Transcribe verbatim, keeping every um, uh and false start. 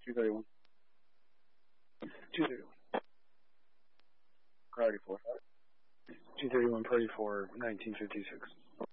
two thirty-one. two thirty-one. Priority four. two thirty-one, party for nineteen fifty-six.